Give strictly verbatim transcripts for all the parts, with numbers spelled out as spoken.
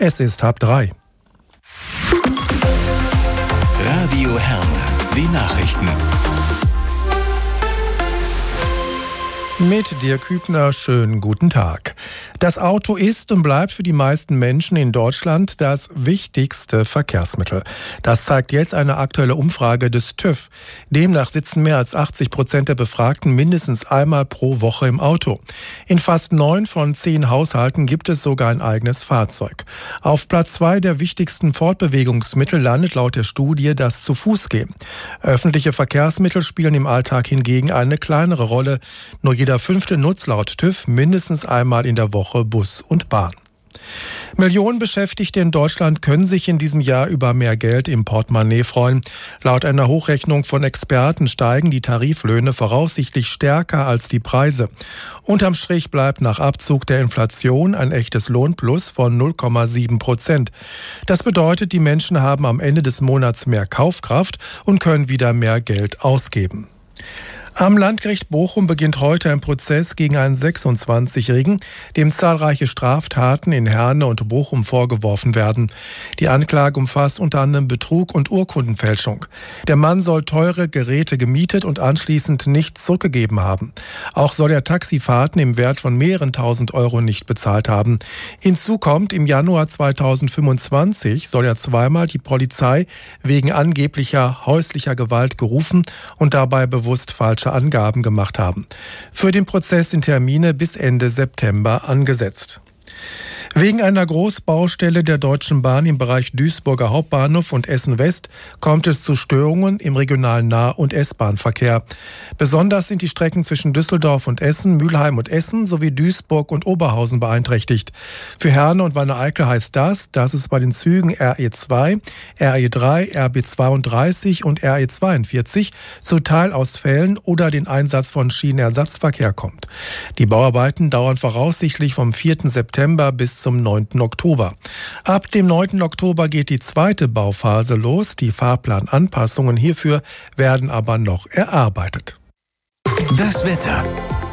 Es ist halb drei. Radio Herne, die Nachrichten. Mit Dirk Hübner, schönen guten Tag. Das Auto ist und bleibt für die meisten Menschen in Deutschland das wichtigste Verkehrsmittel. Das zeigt jetzt eine aktuelle Umfrage des TÜV. Demnach sitzen mehr als achtzig Prozent der Befragten mindestens einmal pro Woche im Auto. In fast neun von zehn Haushalten gibt es sogar ein eigenes Fahrzeug. Auf Platz zwei der wichtigsten Fortbewegungsmittel landet laut der Studie das Zu-Fuß-Gehen. Öffentliche Verkehrsmittel spielen im Alltag hingegen eine kleinere Rolle. Nur jeder fünfte nutzt laut TÜV mindestens einmal in der Woche Bus und Bahn. Millionen Beschäftigte in Deutschland können sich in diesem Jahr über mehr Geld im Portemonnaie freuen. Laut einer Hochrechnung von Experten steigen die Tariflöhne voraussichtlich stärker als die Preise. Unterm Strich bleibt nach Abzug der Inflation ein echtes Lohnplus von null Komma sieben Prozent. Das bedeutet, die Menschen haben am Ende des Monats mehr Kaufkraft und können wieder mehr Geld ausgeben. Am Landgericht Bochum beginnt heute ein Prozess gegen einen sechsundzwanzigjährigen, dem zahlreiche Straftaten in Herne und Bochum vorgeworfen werden. Die Anklage umfasst unter anderem Betrug und Urkundenfälschung. Der Mann soll teure Geräte gemietet und anschließend nicht zurückgegeben haben. Auch soll er Taxifahrten im Wert von mehreren tausend Euro nicht bezahlt haben. Hinzu kommt, im Januar zweitausendfünfundzwanzig soll er zweimal die Polizei wegen angeblicher häuslicher Gewalt gerufen und dabei bewusst falsch Angaben gemacht haben. Für den Prozess sind Termine bis Ende September angesetzt. Wegen einer Großbaustelle der Deutschen Bahn im Bereich Duisburger Hauptbahnhof und Essen West kommt es zu Störungen im regionalen Nah- und S-Bahn-Verkehr. Besonders sind die Strecken zwischen Düsseldorf und Essen, Mülheim und Essen sowie Duisburg und Oberhausen beeinträchtigt. Für Herne und Wanne-Eickel heißt das, dass es bei den Zügen R E zwei, R E drei, R B zweiunddreißig und R E zweiundvierzig zu Teilausfällen oder den Einsatz von Schienenersatzverkehr kommt. Die Bauarbeiten dauern voraussichtlich vom vierten September bis zum neunten Oktober. Ab dem neunten Oktober geht die zweite Bauphase los. Die Fahrplananpassungen hierfür werden aber noch erarbeitet. Das Wetter.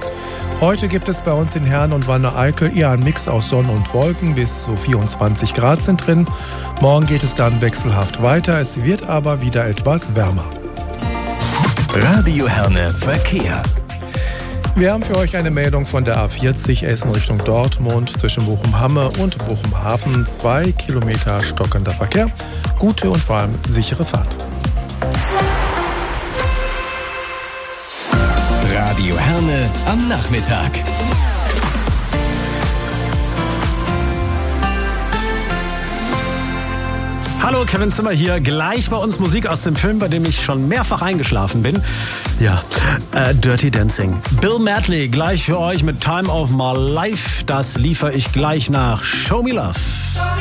Heute gibt es bei uns in Herne und Wanne-Eickel eher ein Mix aus Sonne und Wolken. Bis zu vierundzwanzig Grad sind drin. Morgen geht es dann wechselhaft weiter. Es wird aber wieder etwas wärmer. Radio Herne Verkehr. Wir haben für euch eine Meldung von der A vierzig Essen Richtung Dortmund zwischen Bochum-Hamme und Bochum-Hafen. Zwei Kilometer stockender Verkehr. Gute und vor allem sichere Fahrt. Radio Herne am Nachmittag. Hallo, Kevin Zimmer hier. Gleich bei uns Musik aus dem Film, bei dem ich schon mehrfach eingeschlafen bin. Ja, äh, Dirty Dancing. Bill Medley gleich für euch mit Time of My Life. Das liefere ich gleich nach Show Me Love.